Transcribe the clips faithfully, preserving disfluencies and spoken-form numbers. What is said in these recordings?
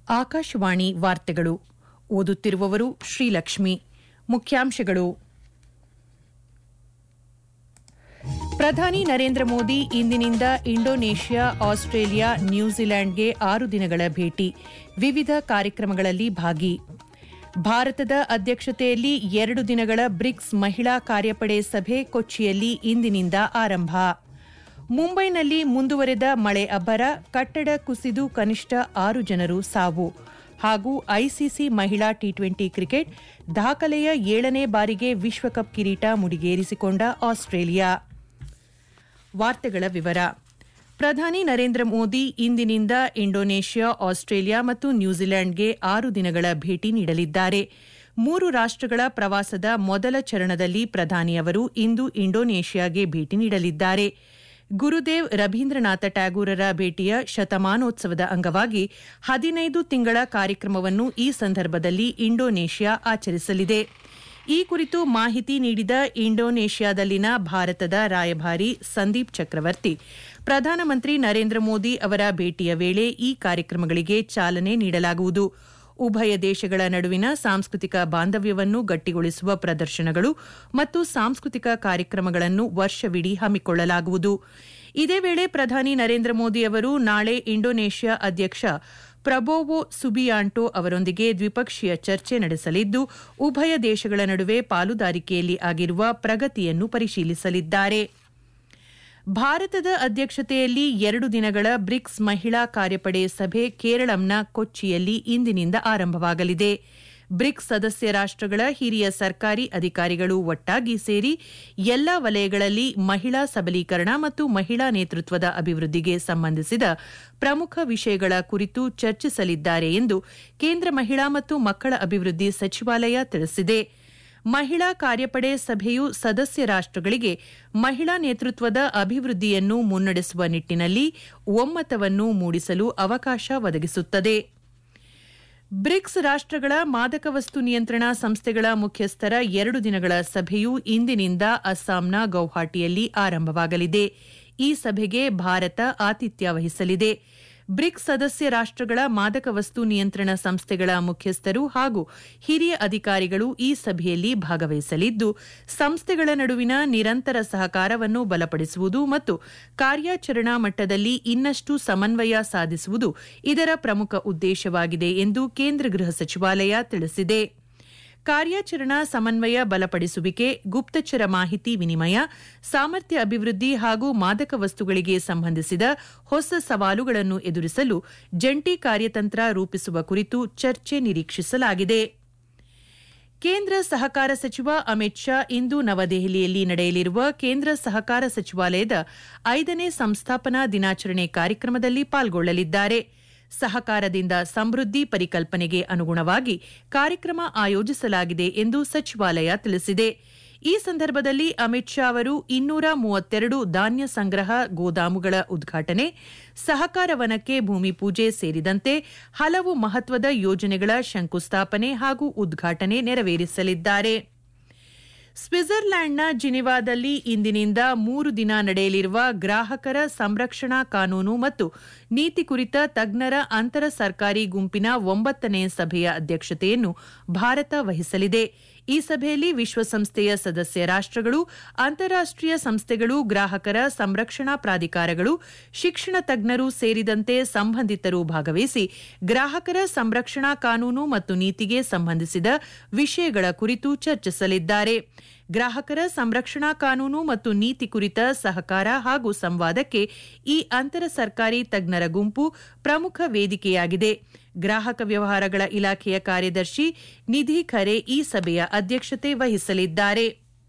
ಆಕಾಶವಾಣಿ ವಾರ್ತೆಗಳು ಓದುತ್ತಿರುವವರು ಶ್ರೀಲಕ್ಷ್ಮಿ. ಮುಖ್ಯಾಂಶಗಳು. ಪ್ರಧಾನಿ ನರೇಂದ್ರ ಮೋದಿ ಇಂದಿನಿಂದ ಇಂಡೋನೇಷ್ಯಾ, ಆಸ್ಟ್ರೇಲಿಯಾ, ನ್ಯೂಜಿಲೆಂಡ್ಗೆ ಆರು ದಿನಗಳ ಭೇಟಿ. ವಿವಿಧ ಕಾರ್ಯಕ್ರಮಗಳಲ್ಲಿ ಭಾಗಿ. ಭಾರತದ ಅಧ್ಯಕ್ಷತೆಯಲ್ಲಿ ಎರಡು ದಿನಗಳ ಬ್ರಿಕ್ಸ್ ಮಹಿಳಾ ಕಾರ್ಯಪಡೆ ಸಭೆ ಕೊಚ್ಚಿಯಲ್ಲಿ ಇಂದಿನಿಂದ ಆರಂಭ. ಮುಂಬೈನಲ್ಲಿ ಮುಂದುವರೆದ ಮಳೆ ಅಬ್ಬರ, ಕಟ್ಟಡ ಕುಸಿದು ಕನಿಷ್ಠ ಆರು ಜನರು ಸಾವು. ಹಾಗೂ ಐಸಿಸಿ ಮಹಿಳಾ ಟಿ ಟ್ವೆಂಟಿ ಕ್ರಿಕೆಟ್ ದಾಖಲೆಯ ಏಳನೇ ಬಾರಿಗೆ ವಿಶ್ವಕಪ್ ಕಿರೀಟ ಮುಡಿಗೇರಿಸಿಕೊಂಡ ಆಸ್ಟ್ರೇಲಿಯಾ. ವಾರ್ತೆಗಳ ವಿವರ. ಪ್ರಧಾನಿ ನರೇಂದ್ರ ಮೋದಿ ಇಂದಿನಿಂದ ಇಂಡೋನೇಷ್ಯಾ, ಆಸ್ಟ್ರೇಲಿಯಾ ಮತ್ತು ನ್ಯೂಜಿಲೆಂಡ್ಗೆ ಆರು ದಿನಗಳ ಭೇಟಿ ನೀಡಲಿದ್ದಾರೆ. ಮೂರು ರಾಷ್ಟಗಳ ಪ್ರವಾಸದ ಮೊದಲ ಚರಣದಲ್ಲಿ ಪ್ರಧಾನಿಯವರು ಇಂದು ಇಂಡೋನೇಷ್ಯಾಗೆ ಭೇಟಿ ನೀಡಲಿದ್ದಾರೆ. ಗುರುದೇವ್ ರವೀಂದ್ರನಾಥ ಟ್ಯಾಗೋರರ ಭೇಟಿಯ ಶತಮಾನೋತ್ಸವದ ಅಂಗವಾಗಿ ಹದಿನೈದು ತಿಂಗಳ ಕಾರ್ಯಕ್ರಮವನ್ನು ಈ ಸಂದರ್ಭದಲ್ಲಿ ಇಂಡೋನೇಷ್ಯಾ ಆಚರಿಸಲಿದೆ. ಈ ಕುರಿತು ಮಾಹಿತಿ ನೀಡಿದ ಇಂಡೋನೇಷ್ಯಾದಲ್ಲಿನ ಭಾರತದ ರಾಯಭಾರಿ ಸಂದೀಪ್ ಚಕ್ರವರ್ತಿ, ಪ್ರಧಾನಮಂತ್ರಿ ನರೇಂದ್ರ ಮೋದಿ ಅವರ ಭೇಟಿಯ ವೇಳೆ ಈ ಕಾರ್ಯಕ್ರಮಗಳಿಗೆ ಚಾಲನೆ ನೀಡಲಾಗುವುದು. ಉಭಯ ದೇಶಗಳ ನಡುವಿನ ಸಾಂಸ್ಕೃತಿಕ ಬಾಂಧವ್ಯವನ್ನು ಗಟ್ಟಿಗೊಳಿಸುವ ಪ್ರದರ್ಶನಗಳು ಮತ್ತು ಸಾಂಸ್ಕೃತಿಕ ಕಾರ್ಯಕ್ರಮಗಳನ್ನು ವರ್ಷವಿಡೀ ಹಮ್ಮಿಕೊಳ್ಳಲಾಗುವುದು. ಇದೇ ವೇಳೆ ಪ್ರಧಾನಿ ನರೇಂದ್ರ ಮೋದಿ ಅವರು ನಾಳೆ ಇಂಡೋನೇಷ್ಯಾ ಅಧ್ಯಕ್ಷ ಪ್ರಬೋವೋ ಸುಬಿಯಾಂಟೋ ಅವರೊಂದಿಗೆ ದ್ವಿಪಕ್ಷೀಯ ಚರ್ಚೆ ನಡೆಸಲಿದ್ದು, ಉಭಯ ದೇಶಗಳ ನಡುವೆ ಪಾಲುದಾರಿಕೆಯಲ್ಲಿ ಆಗಿರುವ ಪ್ರಗತಿಯನ್ನು ಪರಿಶೀಲಿಸಲಿದ್ದಾರೆ. ಭಾರತದ ಅಧ್ಯಕ್ಷತೆಯಲ್ಲಿ ಎರಡು ದಿನಗಳ ಬ್ರಿಕ್ಸ್ ಮಹಿಳಾ ಕಾರ್ಯಪಡೆ ಸಭೆ ಕೇರಳಂನ ಕೊಚ್ಚಿಯಲ್ಲಿ ಇಂದಿನಿಂದ ಆರಂಭವಾಗಲಿದೆ. ಬ್ರಿಕ್ಸ್ ಸದಸ್ಯ ರಾಷ್ಟಗಳ ಹಿರಿಯ ಸರ್ಕಾರಿ ಅಧಿಕಾರಿಗಳು ಒಟ್ಟಾಗಿ ಸೇರಿ ಎಲ್ಲಾ ವಲಯಗಳಲ್ಲಿ ಮಹಿಳಾ ಸಬಲೀಕರಣ ಮತ್ತು ಮಹಿಳಾ ನೇತೃತ್ವದ ಅಭಿವೃದ್ಧಿಗೆ ಸಂಬಂಧಿಸಿದ ಪ್ರಮುಖ ವಿಷಯಗಳ ಕುರಿತು ಚರ್ಚಿಸಲಿದ್ದಾರೆ ಎಂದು ಕೇಂದ್ರ ಮಹಿಳಾ ಮತ್ತು ಮಕ್ಕಳ ಅಭಿವೃದ್ಧಿ ಸಚಿವಾಲಯ ತಿಳಿಸಿದೆ. ಮಹಿಳಾ ಕಾರ್ಯಪಡೆ ಸಭೆಯು ಸದಸ್ಯ ರಾಷ್ಟಗಳಿಗೆ ಮಹಿಳಾ ನೇತೃತ್ವದ ಅಭಿವೃದ್ಧಿಯನ್ನು ಮುನ್ನಡೆಸುವ ನಿಟ್ಟಿನಲ್ಲಿ ಒಮ್ಮತವನ್ನು ಮೂಡಿಸಲು ಅವಕಾಶ ಒದಗಿಸುತ್ತದೆ. ಬ್ರಿಕ್ಸ್ ರಾಷ್ಟಗಳ ಮಾದಕ ವಸ್ತು ನಿಯಂತ್ರಣ ಸಂಸ್ಥೆಗಳ ಮುಖ್ಯಸ್ಥರ ಎರಡು ದಿನಗಳ ಸಭೆಯು ಇಂದಿನಿಂದ ಅಸ್ಸಾಂನ ಗೌಹಾಟಿಯಲ್ಲಿ ಆರಂಭವಾಗಲಿದೆ. ಈ ಸಭೆಗೆ ಭಾರತ ಆತಿಥ್ಯ ವಹಿಸಲಿದೆ. ಬ್ರಿಕ್ಸ್ ಸದಸ್ಯ ರಾಷ್ಟಗಳ ಮಾದಕ ವಸ್ತು ನಿಯಂತ್ರಣ ಸಂಸ್ಥೆಗಳ ಮುಖ್ಯಸ್ಥರು ಹಾಗೂ ಹಿರಿಯ ಅಧಿಕಾರಿಗಳು ಈ ಸಭೆಯಲ್ಲಿ ಭಾಗವಹಿಸಲಿದ್ದು, ಸಂಸ್ಥೆಗಳ ನಡುವಿನ ನಿರಂತರ ಸಹಕಾರವನ್ನು ಬಲಪಡಿಸುವುದು ಮತ್ತು ಕಾರ್ಯಾಚರಣಾ ಮಟ್ಟದಲ್ಲಿ ಇನ್ನಷ್ಟು ಸಮನ್ವಯ ಸಾಧಿಸುವುದು ಇದರ ಪ್ರಮುಖ ಉದ್ದೇಶವಾಗಿದೆ ಎಂದು ಕೇಂದ್ರ ಗೃಹ ಸಚಿವಾಲಯ ತಿಳಿಸಿದೆ. ಕಾರ್ಯಾಚರಣಾ ಸಮನ್ವಯ ಬಲಪಡಿಸುವಿಕೆ, ಗುಪ್ತಚರ ಮಾಹಿತಿ ವಿನಿಮಯ, ಸಾಮರ್ಥ್ಯ ಅಭಿವೃದ್ಧಿ ಹಾಗೂ ಮಾದಕ ವಸ್ತುಗಳಿಗೆ ಸಂಬಂಧಿಸಿದ ಹೊಸ ಸವಾಲುಗಳನ್ನು ಎದುರಿಸಲು ಜಂಟಿ ಕಾರ್ಯತಂತ್ರ ರೂಪಿಸುವ ಕುರಿತು ಚರ್ಚೆ ನಿರೀಕ್ಷಿಸಲಾಗಿದೆ. ಕೇಂದ್ರ ಸಹಕಾರ ಸಚಿವ ಅಮಿತ್ ಶಾ ಇಂದು ನವದೆಹಲಿಯಲ್ಲಿ ನಡೆಯಲಿರುವ ಕೇಂದ್ರ ಸಹಕಾರ ಸಚಿವಾಲಯದ ಐದನೇ ಸಂಸ್ಥಾಪನಾ ದಿನಾಚರಣೆ ಕಾರ್ಯಕ್ರಮದಲ್ಲಿ ಪಾಲ್ಗೊಳ್ಳಲಿದ್ದಾರೆ. ಸಹಕಾರದಿಂದ ಸಮೃದ್ಧಿ ಪರಿಕಲ್ಪನೆಗೆ ಅನುಗುಣವಾಗಿ ಕಾರ್ಯಕ್ರಮ ಆಯೋಜಿಸಲಾಗಿದೆ ಎಂದು ಸಚಿವಾಲಯ ತಿಳಿಸಿದೆ. ಈ ಸಂದರ್ಭದಲ್ಲಿ ಅಮಿತ್ ಶಾ ಅವರು ಇನ್ನೂರ ಮೂವತ್ತೆರಡು ಧಾನ್ಯ ಸಂಗ್ರಹ ಗೋದಾಮುಗಳ ಉದ್ಘಾಟನೆ, ಸಹಕಾರ ವನಕ್ಕೆ ಭೂಮಿ ಪೂಜೆ ಸೇರಿದಂತೆ ಹಲವು ಮಹತ್ವದ ಯೋಜನೆಗಳ ಶಂಕುಸ್ಥಾಪನೆ ಹಾಗೂ ಉದ್ಘಾಟನೆ ನೆರವೇರಿಸಲಿದ್ದಾರೆ. ಸ್ವಿಟ್ಜರ್ಲ್ಯಾಂಡ್ನ ಜಿನಿವಾದಲ್ಲಿ ಇಂದಿನಿಂದ ಮೂರು ದಿನ ನಡೆಯಲಿರುವ ಗ್ರಾಹಕರ ಸಂರಕ್ಷಣಾ ಕಾನೂನು ಮತ್ತು ನೀತಿ ಕುರಿತ ತಜ್ಞರ ಅಂತರ ಸರ್ಕಾರಿ ಗುಂಪಿನ ಒಂಬತ್ತನೇ ಸಭೆಯ ಅಧ್ಯಕ್ಷತೆಯನ್ನು ಭಾರತ ವಹಿಸಲಿದೆ. ಈ ಸಭೆಯಲ್ಲಿ ವಿಶ್ವಸಂಸ್ಥೆಯ ಸದಸ್ಯ ರಾಷ್ಟಗಳು, ಅಂತಾರಾಷ್ಟೀಯ ಸಂಸ್ಥೆಗಳು, ಗ್ರಾಹಕರ ಸಂರಕ್ಷಣಾ ಪ್ರಾಧಿಕಾರಗಳು, ಶಿಕ್ಷಣ ತಜ್ಞರು ಸೇರಿದಂತೆ ಸಂಬಂಧಿತರು ಭಾಗವಹಿಸಿ ಗ್ರಾಹಕರ ಸಂರಕ್ಷಣಾ ಕಾನೂನು ಮತ್ತು ನೀತಿಗೆ ಸಂಬಂಧಿಸಿದ ವಿಷಯಗಳ ಕುರಿತು ಚರ್ಚಿಸಲಿದ್ದಾರೆ. ಗ್ರಾಹಕರ ಸಂರಕ್ಷಣಾ ಕಾನೂನು ಮತ್ತು ನೀತಿ ಕುರಿತ ಸಹಕಾರ ಹಾಗೂ ಸಂವಾದಕ್ಕೆ ಈ ಅಂತರ ಸರ್ಕಾರಿ ತಜ್ಞರ ಗುಂಪು ಪ್ರಮುಖ ವೇದಿಕೆಯಾಗಿದೆ. ಗ್ರಾಹಕ ವ್ಯವಹಾರಗಳ ಇಲಾಖೆಯ ಕಾರ್ಯದರ್ಶಿ ನಿಧಿ ಖರೆ ಈ ಸಭೆಯ ಅಧ್ಯಕ್ಷತೆ ವಹಿಸಲಿದ್ದಾರೆ.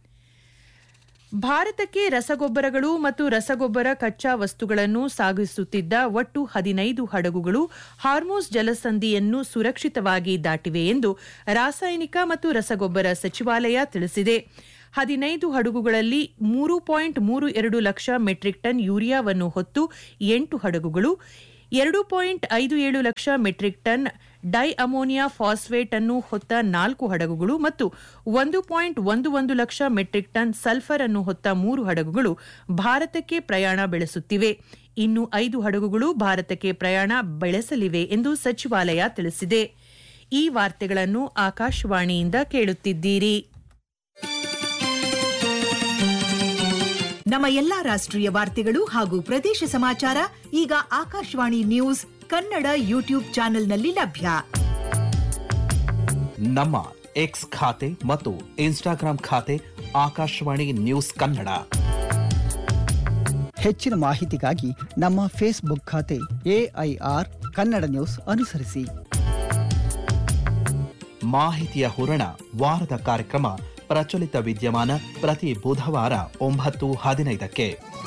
ಭಾರತಕ್ಕೆ ರಸಗೊಬ್ಬರಗಳು ಮತ್ತು ರಸಗೊಬ್ಬರ ಕಚ್ಚಾ ವಸ್ತುಗಳನ್ನು ಸಾಗಿಸುತ್ತಿದ್ದ ಒಟ್ಟು ಹದಿನೈದು ಹಡಗುಗಳು ಹಾರ್ಮುಜ್ ಜಲಸಂಧಿಯನ್ನು ಸುರಕ್ಷಿತವಾಗಿ ದಾಟಿವೆ ಎಂದು ರಾಸಾಯನಿಕ ಮತ್ತು ರಸಗೊಬ್ಬರ ಸಚಿವಾಲಯ ತಿಳಿಸಿದೆ. ಹದಿನೈದು ಹಡಗುಗಳಲ್ಲಿ ಮೂರು ಪಾಯಿಂಟ್ ಮೂರು ಎರಡು ಲಕ್ಷ ಮೆಟ್ರಿಕ್ ಟನ್ ಯೂರಿಯಾವನ್ನು ಹೊತ್ತು ಎಂಟು ಹಡಗುಗಳು, ಎರಡು ಪಾಯಿಂಟ್ ಐದು ಏಳು lakh metric ton dye ammonia phosphate ಅನ್ನು ಹೊತ್ತ ನಾಲ್ಕು ಹಡಗುಗಳು ಮತ್ತು ಒಂದು ಪಾಯಿಂಟ್ ಒಂದು ಒಂದು ಲಕ್ಷ ಮೆಟ್ರಿಕ್ ಟನ್ ಸಲ್ಫರ್ ಅನ್ನು ಹೊತ್ತ ಮೂರು ಹಡಗುಗಳು ಭಾರತಕ್ಕೆ ಪ್ರಯಾಣ ಬೆಳೆಸುತ್ತಿವೆ. ಇನ್ನು ಐದು ಹಡಗುಗಳು ಭಾರತಕ್ಕೆ ಪ್ರಯಾಣ ಬೆಳೆಸಲಿವೆ ಎಂದು ಸಚಿವಾಲಯ ತಿಳಿಸಿದೆ. ಈ ವಾರ್ತೆಗಳನ್ನು ಆಕಾಶವಾಣಿಯಿಂದ ಕೇಳುತ್ತಿದ್ದೀರಿ. ನಮ್ಮ ಎಲ್ಲಾ ರಾಷ್ಟ್ರೀಯ ವಾರ್ತೆಗಳು ಹಾಗೂ ಪ್ರದೇಶ ಸಮಾಚಾರ ಈಗ ಆಕಾಶವಾಣಿ ನ್ಯೂಸ್ ಕನ್ನಡ ಯೂಟ್ಯೂಬ್ ಚಾನೆಲ್ನಲ್ಲಿ ಲಭ್ಯ. ನಮ್ಮ ಎಕ್ಸ್ ಖಾತೆ ಮತ್ತು ಇನ್ಸ್ಟಾಗ್ರಾಂ ಖಾತೆ ಆಕಾಶವಾಣಿ ನ್ಯೂಸ್ ಕನ್ನಡ. ಹೆಚ್ಚಿನ ಮಾಹಿತಿಗಾಗಿ ನಮ್ಮ ಫೇಸ್ಬುಕ್ ಖಾತೆ ಎಐಆರ್ ಕನ್ನಡ ನ್ಯೂಸ್ ಅನುಸರಿಸಿ. ಮಾಹಿತಿಯ ಹೂರಣ ವಾರದ ಕಾರ್ಯಕ್ರಮ ಪ್ರಚಲಿತ ವಿದ್ಯಮಾನ ಪ್ರತಿ ಬುಧವಾರ ಒಂಬತ್ತು ಹದಿನೈದಕ್ಕೆ.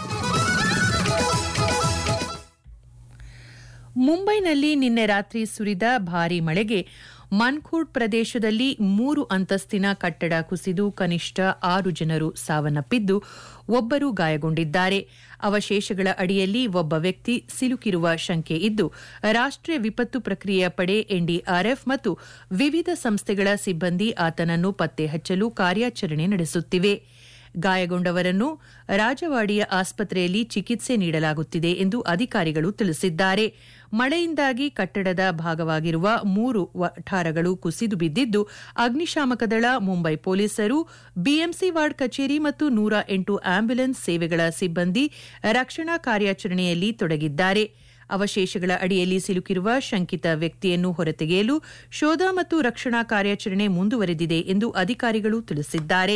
ಮುಂಬೈನಲ್ಲಿ ನಿನ್ನೆ ರಾತ್ರಿ ಸುರಿದ ಭಾರೀ ಮಳೆಗೆ ಮನ್ಖೂಡ್ ಪ್ರದೇಶದಲ್ಲಿ ಮೂರು ಅಂತಸ್ತಿನ ಕಟ್ಟಡ ಕುಸಿದು ಕನಿಷ್ಠ ಆರು ಜನರು ಸಾವನ್ನಪ್ಪಿದ್ದು ಒಬ್ಬರು ಗಾಯಗೊಂಡಿದ್ದಾರೆ. ಅವಶೇಷಗಳ ಅಡಿಯಲ್ಲಿ ಒಬ್ಬ ವ್ಯಕ್ತಿ ಸಿಲುಕಿರುವ ಶಂಕೆ ಇದ್ದು ರಾಷ್ಟ್ರೀಯ ವಿಪತ್ತು ಪ್ರಕ್ರಿಯೆಯ ಪಡೆ ಎನ್ಡಿಆರ್ಎಫ್ ಮತ್ತು ವಿವಿಧ ಸಂಸ್ಥೆಗಳ ಸಿಬ್ಬಂದಿ ಆತನನ್ನು ಪತ್ತೆ ಹಚ್ಚಲು ಕಾರ್ಯಾಚರಣೆ ನಡೆಸುತ್ತಿವೆ. ಗಾಯಗೊಂಡವರನ್ನು ರಾಜವಾಡಿಯ ಆಸ್ಪತ್ರೆಯಲ್ಲಿ ಚಿಕಿತ್ಸೆ ನೀಡಲಾಗುತ್ತಿದೆ ಎಂದು ಅಧಿಕಾರಿಗಳು ತಿಳಿಸಿದ್ದಾರೆ. ಮಳೆಯಿಂದಾಗಿ ಕಟ್ಟಡದ ಭಾಗವಾಗಿರುವ ಮೂರು ವಠಾರಗಳು ಕುಸಿದು ಬಿದ್ದಿದ್ದು ಅಗ್ನಿಶಾಮಕ ದಳ, ಮುಂಬೈ ಪೊಲೀಸರು, ಬಿಎಂಸಿ ವಾರ್ಡ್ ಕಚೇರಿ ಮತ್ತು ನೂರ ಎಂಟು ಆಂಬ್ಯುಲೆನ್ಸ್ ಸೇವೆಗಳ ಸಿಬ್ಬಂದಿ ರಕ್ಷಣಾ ಕಾರ್ಯಾಚರಣೆಯಲ್ಲಿ ತೊಡಗಿದ್ದಾರೆ. ಅವಶೇಷಗಳ ಅಡಿಯಲ್ಲಿ ಸಿಲುಕಿರುವ ಶಂಕಿತ ವ್ಯಕ್ತಿಯನ್ನು ಹೊರತೆಗೆಯಲು ಶೋಧ ಮತ್ತು ರಕ್ಷಣಾ ಕಾರ್ಯಾಚರಣೆ ಮುಂದುವರೆದಿದೆ ಎಂದು ಅಧಿಕಾರಿಗಳು ತಿಳಿಸಿದ್ದಾರೆ.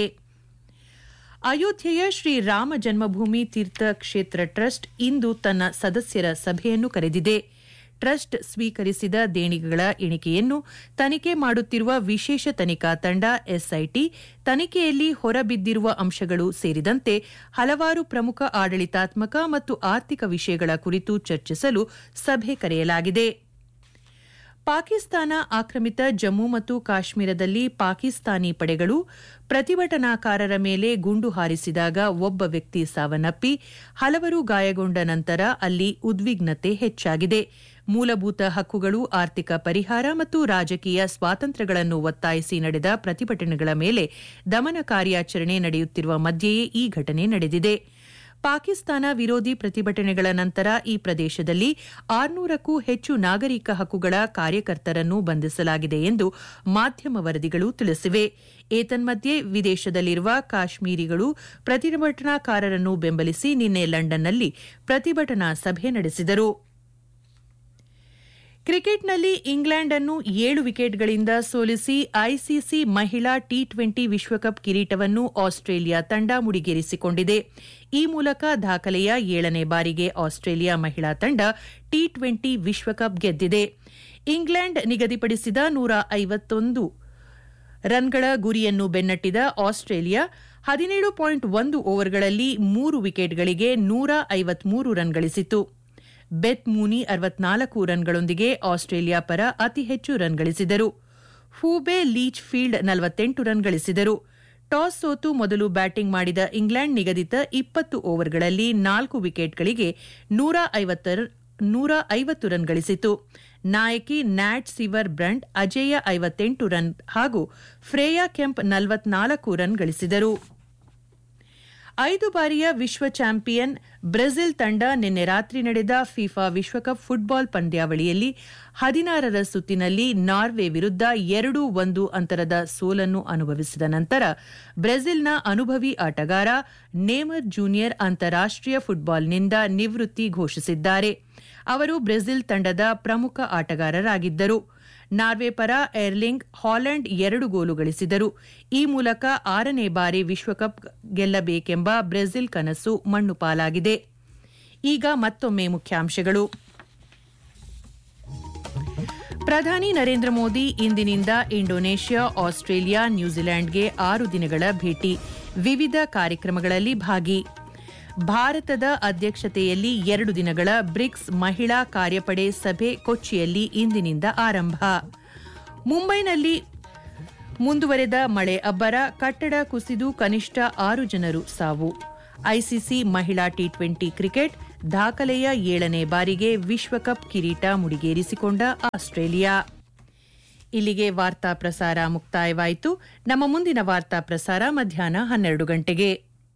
ಅಯೋಧ್ಯೆಯ ಶ್ರೀ ರಾಮ ಜನ್ಮಭೂಮಿ ತೀರ್ಥ ಕ್ಷೇತ್ರ ಟ್ರಸ್ಟ್ ಇಂದು ತನ್ನ ಸದಸ್ಯರ ಸಭೆಯನ್ನು ಕರೆದಿದೆ. ಟ್ರಸ್ಟ್ ಸ್ವೀಕರಿಸಿದ ದೇಣಿಗೆಗಳ ಎಣಿಕೆಯನ್ನು ತನಿಖೆ ಮಾಡುತ್ತಿರುವ ವಿಶೇಷ ತನಿಖಾ ತಂಡ ಎಸ್ಐಟಿ ತನಿಖೆಯಲ್ಲಿ ಹೊರಬಿದ್ದಿರುವ ಅಂಶಗಳು ಸೇರಿದಂತೆ ಹಲವಾರು ಪ್ರಮುಖ ಆಡಳಿತಾತ್ಮಕ ಮತ್ತು ಆರ್ಥಿಕ ವಿಷಯಗಳ ಕುರಿತು ಚರ್ಚಿಸಲು ಸಭೆ ಕರೆಯಲಾಗಿದೆ. ಪಾಕಿಸ್ತಾನ ಆಕ್ರಮಿತ ಜಮ್ಮು ಮತ್ತು ಕಾಶ್ಮೀರದಲ್ಲಿ ಪಾಕಿಸ್ತಾನಿ ಪಡೆಗಳು ಪ್ರತಿಭಟನಾಕಾರರ ಮೇಲೆ ಗುಂಡು ಹಾರಿಸಿದಾಗ ಒಬ್ಬ ವ್ಯಕ್ತಿ ಸಾವನ್ನಪ್ಪಿ ಹಲವರು ಗಾಯಗೊಂಡ ನಂತರ ಅಲ್ಲಿ ಉದ್ವಿಗ್ನತೆ ಹೆಚ್ಚಾಗಿದೆ. ಮೂಲಭೂತ ಹಕ್ಕುಗಳು, ಆರ್ಥಿಕ ಪರಿಹಾರ ಮತ್ತು ರಾಜಕೀಯ ಸ್ವಾತಂತ್ರ್ಯಗಳನ್ನು ಒತ್ತಾಯಿಸಿ ನಡೆದ ಪ್ರತಿಭಟನೆಗಳ ಮೇಲೆ ದಮನ ಕಾರ್ಯಾಚರಣೆ ನಡೆಯುತ್ತಿರುವ ಮಧ್ಯೆಯೇ ಈ ಘಟನೆ ನಡೆದಿದೆ. ಪಾಕಿಸ್ತಾನ ವಿರೋಧಿ ಪ್ರತಿಭಟನೆಗಳ ನಂತರ ಈ ಪ್ರದೇಶದಲ್ಲಿ ಆರುನೂರಕ್ಕೂ ಹೆಚ್ಚು ನಾಗರಿಕ ಹಕ್ಕುಗಳ ಕಾರ್ಯಕರ್ತರನ್ನು ಬಂಧಿಸಲಾಗಿದೆ ಎಂದು ಮಾಧ್ಯಮ ವರದಿಗಳು ತಿಳಿಸಿವೆ. ಏತನ್ಮಧ್ಯೆ ವಿದೇಶದಲ್ಲಿರುವ ಕಾಶ್ಮೀರಿಗಳು ಪ್ರತಿಭಟನಾಕಾರರನ್ನು ಬೆಂಬಲಿಸಿ ನಿನ್ನೆ ಲಂಡನ್ನಲ್ಲಿ ಪ್ರತಿಭಟನಾ ಸಭೆ ನಡೆಸಿದರು. ಕ್ರಿಕೆಟ್ನಲ್ಲಿ ಇಂಗ್ಲೆಂಡ್ ಅನ್ನು ಏಳು ವಿಕೆಟ್ಗಳಿಂದ ಸೋಲಿಸಿ ಐಸಿಸಿ ಮಹಿಳಾ ಟಿ ಟ್ವೆಂಟಿ ವಿಶ್ವಕಪ್ ಕಿರೀಟವನ್ನು ಆಸ್ಟ್ರೇಲಿಯಾ ತಂಡ ಮುಡಿಗೇರಿಸಿಕೊಂಡಿದೆ. ಈ ಮೂಲಕ ದಾಖಲೆಯ ಏಳನೇ ಬಾರಿಗೆ ಆಸ್ಟ್ರೇಲಿಯಾ ಮಹಿಳಾ ತಂಡ ಟಿ ಟ್ವೆಂಟಿ ವಿಶ್ವಕಪ್ ಗೆದ್ದಿದೆ. ಇಂಗ್ಲೆಂಡ್ ನಿಗದಿಪಡಿಸಿದ ನೂರ ಐವತ್ತೊಂದು ರನ್ಗಳ ಗುರಿಯನ್ನು ಬೆನ್ನಟ್ಟಿದ ಆಸ್ಟ್ರೇಲಿಯಾ ಹದಿನೇಳು ಪಾಯಿಂಟ್ ಒಂದು ಓವರ್ಗಳಲ್ಲಿ ಮೂರು ವಿಕೆಟ್ಗಳಿಗೆ ನೂರ ಐವತ್ಮೂರು ರನ್ ಗಳಿಸಿತು. ಬೆತ್ ಮೂನಿ ಅರವತ್ನಾಲ್ಕು ರನ್ಗಳೊಂದಿಗೆ ಆಸ್ಟ್ರೇಲಿಯಾ ಪರ ಅತಿ ಹೆಚ್ಚು ರನ್ ಗಳಿಸಿದರು. ಫೂಬೆ ಲೀಚ್ ಫೀಲ್ಡ್ ನಲವತ್ತೆಂಟು ರನ್ ಗಳಿಸಿದರು. ಟಾಸ್ ಸೋತು ಮೊದಲು ಬ್ಯಾಟಿಂಗ್ ಮಾಡಿದ ಇಂಗ್ಲೆಂಡ್ ನಿಗದಿತ ಇಪ್ಪತ್ತು ಓವರ್ಗಳಲ್ಲಿ ನಾಲ್ಕು ವಿಕೆಟ್ಗಳಿಗೆ ನೂರ ಐವತ್ತು ರನ್ ಗಳಿಸಿತು. ನಾಯಕಿ ನ್ಯಾಟ್ ಸಿವರ್ ಬ್ರಂಟ್ ಅಜೇಯ ಐವತ್ತೆಂಟು ರನ್ ಹಾಗೂ ಫ್ರೇಯಾ ಕೆಂಪ್ ನಲವತ್ನಾಲ್ಕು ರನ್ ಗಳಿಸಿದರು. ಐದು ಬಾರಿಯ ವಿಶ್ವ ಚಾಂಪಿಯನ್ ಬ್ರೆಜಿಲ್ ತಂಡ ನಿನ್ನೆ ರಾತ್ರಿ ನಡೆದ ಫಿಫಾ ವಿಶ್ವಕಪ್ ಫುಟ್ಬಾಲ್ ಪಂದ್ಯಾವಳಿಯಲ್ಲಿ ಹದಿನಾರರ ಸುತ್ತಿನಲ್ಲಿ ನಾರ್ವೆ ವಿರುದ್ಧ ಎರಡು ಒಂದು ಅಂತರದ ಸೋಲನ್ನು ಅನುಭವಿಸಿದ ನಂತರ ಬ್ರೆಜಿಲ್ನ ಅನುಭವಿ ಆಟಗಾರ ನೇಮರ್ ಜೂನಿಯರ್ ಅಂತಾರಾಷ್ಟೀಯ ಫುಟ್ಬಾಲ್ನಿಂದ ನಿವೃತ್ತಿ ಘೋಷಿಸಿದ್ದಾರೆ. ಅವರು ಬ್ರೆಜಿಲ್ ತಂಡದ ಪ್ರಮುಖ ಆಟಗಾರರಾಗಿದ್ದರು. ನಾರ್ವೆ ಪರ ಏರ್ಲಿಂಗ್ ಹಾಲೆಂಡ್ ಎರಡು ಗೋಲು ಗಳಿಸಿದರು. ಈ ಮೂಲಕ ಆರನೇ ಬಾರಿ ವಿಶ್ವಕಪ್ ಗೆಲ್ಲಬೇಕೆಂಬ ಬ್ರೆಜಿಲ್ ಕನಸು ಮಣ್ಣುಪಾಲಾಗಿದೆ. ಈಗ ಮತ್ತೊಮ್ಮೆ ಮುಖ್ಯಾಂಶಗಳು. ಪ್ರಧಾನಿ ನರೇಂದ್ರ ಮೋದಿ ಇಂದಿನಿಂದ ಇಂಡೋನೇಷ್ಯಾ, ಆಸ್ಟ್ರೇಲಿಯಾ, ನ್ಯೂಜಿಲೆಂಡ್ಗೆ ಆರು ದಿನಗಳ ಭೇಟಿ, ವಿವಿಧ ಕಾರ್ಯಕ್ರಮಗಳಲ್ಲಿ ಭಾಗಿ. ಭಾರತದ ಅಧ್ಯಕ್ಷತೆಯಲ್ಲಿ ಎರಡು ದಿನಗಳ ಬ್ರಿಕ್ಸ್ ಮಹಿಳಾ ಕಾರ್ಯಪಡೆ ಸಭೆ ಕೊಚ್ಚಿಯಲ್ಲಿ ಇಂದಿನಿಂದ ಆರಂಭ. ಮುಂಬೈನಲ್ಲಿ ಮುಂದುವರೆದ ಮಳೆ ಅಬ್ಬರ, ಕಟ್ಟಡ ಕುಸಿದು ಕನಿಷ್ಠ ಆರು ಜನರು ಸಾವು. ಐಸಿಸಿ ಮಹಿಳಾ ಟಿ ಟ್ವೆಂಟಿ ಕ್ರಿಕೆಟ್ ದಾಖಲೆಯ ಏಳನೇ ಬಾರಿಗೆ ವಿಶ್ವಕಪ್ ಕಿರೀಟ ಮುಡಿಗೇರಿಸಿಕೊಂಡ ಆಸ್ಟ್ರೇಲಿಯಾ. ಇಲ್ಲಿಗೆ ವಾರ್ತಾ ಪ್ರಸಾರ ಮುಕ್ತಾಯವಾಯಿತು. ನಮ್ಮ ಮುಂದಿನ ವಾರ್ತಾ ಪ್ರಸಾರ ಮಧ್ಯಾಹ್ನ ಹನ್ನೆರಡು ಗಂಟೆಗೆ.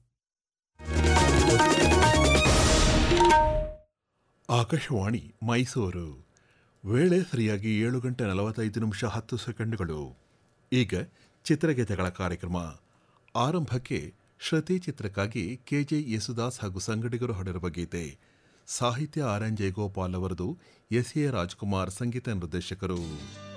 ಆಕಾಶವಾಣಿ ಮೈಸೂರು. ವೇಳೆ ಸರಿಯಾಗಿ ಏಳು ಗಂಟೆ ನಲವತ್ತೈದು ನಿಮಿಷ ಹತ್ತು ಸೆಕೆಂಡುಗಳು. ಈಗ ಚಿತ್ರಗೀತೆಗಳ ಕಾರ್ಯಕ್ರಮ ಆರಂಭಕ್ಕೆ ಶ್ರುತಿ ಚಿತ್ರಕ್ಕಾಗಿ ಕೆಜೆ ಯೇಸುದಾಸ್ ಹಾಗೂ ಸಂಗಡಿಗರು ಹಾಡಿರುವ ಗೀತೆ. ಸಾಹಿತ್ಯ ಆರ್ ಎನ್ ಜಯಗೋಪಾಲ್ ಅವರದು, ಎಸ್ ಎ ರಾಜ್ಕುಮಾರ್ ಸಂಗೀತ ನಿರ್ದೇಶಕರು.